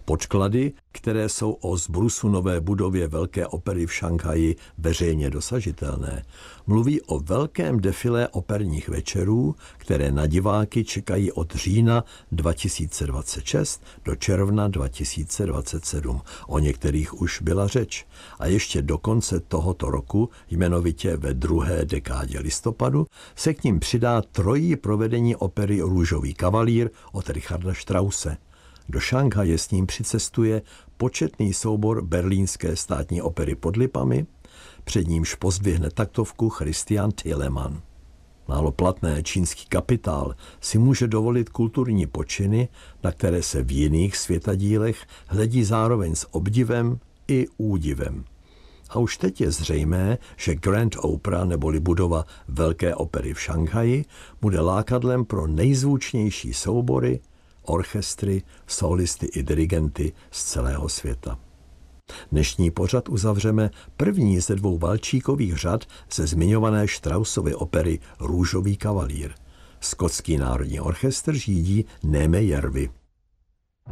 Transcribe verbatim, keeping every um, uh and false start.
Podklady, které jsou o zbrusu nové budově Velké opery v Šanghaji veřejně dosažitelné, mluví o velkém defilé operních večerů, které na diváky čekají od října dva tisíce dvacet šest do června dva tisíce dvacet sedm. O některých už byla řeč. A ještě do konce tohoto roku, jmenovitě ve druhé dekádě listopadu, se k ním přidá trojí provedení opery Růžový kavalír od Richarda Strause. Do Šanghaje s ním přicestuje početný soubor berlínské státní opery Pod Lipami, před nímž pozdvihne taktovku Christian Thielemann. Málo platné čínský kapitál si může dovolit kulturní počiny, na které se v jiných světadílech hledí zároveň s obdivem i údivem. A už teď je zřejmé, že Grand Opera neboli budova Velké opery v Šanghaji bude lákadlem pro nejzvučnější soubory, orchestry, solisty i dirigenty z celého světa. Dnešní pořad uzavřeme první ze dvou valčíkových řad ze zmiňované Straussovy opery Růžový kavalír. Skotský národní orchestr řídí Neme Järvi.